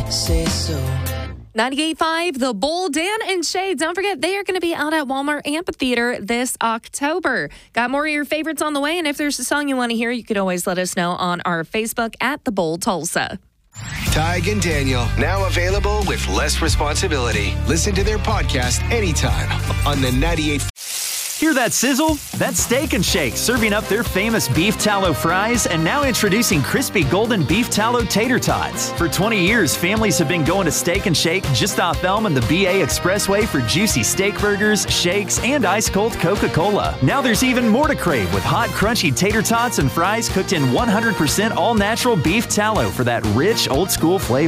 say so. 98.5, The Bull, Dan and Shay. Don't forget, they are going to be out at Walmart Amphitheater this October. Got more of your favorites on the way, and if there's a song you want to hear, you could always let us know on our Facebook at The Bull Tulsa. Tig and Daniel, now available with less responsibility. Listen to their podcast anytime on the 98. Hear that sizzle? That's Steak and Shake, serving up their famous beef tallow fries and now introducing crispy golden beef tallow tater tots. For 20 years, families have been going to Steak and Shake just off Elm and the BA Expressway for juicy steak burgers, shakes, and ice-cold Coca-Cola. Now there's even more to crave with hot, crunchy tater tots and fries cooked in 100% all-natural beef tallow for that rich, old-school flavor.